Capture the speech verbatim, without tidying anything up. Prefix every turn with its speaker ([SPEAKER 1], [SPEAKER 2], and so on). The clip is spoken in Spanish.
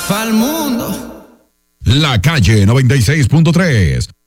[SPEAKER 1] Pa'l mundo.
[SPEAKER 2] La calle noventa y seis punto tres,